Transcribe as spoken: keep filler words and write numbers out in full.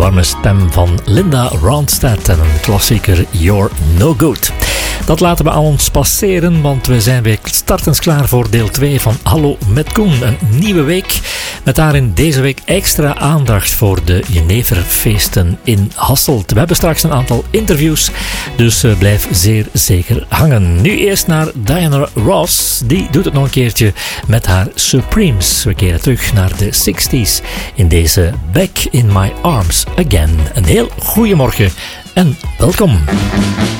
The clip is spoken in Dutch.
warme stem van Linda Ronstadt en een klassieker You're No Good. Dat laten we aan ons passeren, want we zijn weer startens klaar voor deel twee van Hallo met Koen. Een nieuwe week, met daarin deze week extra aandacht voor de Jeneverfeesten in Hasselt. We hebben straks een aantal interviews, dus blijf zeer zeker hangen. Nu eerst naar Diana Ross, die doet het nog een keertje met haar Supremes. We keren terug naar de zestig's in deze Back in My Arms Again. Een heel goeiemorgen en welkom.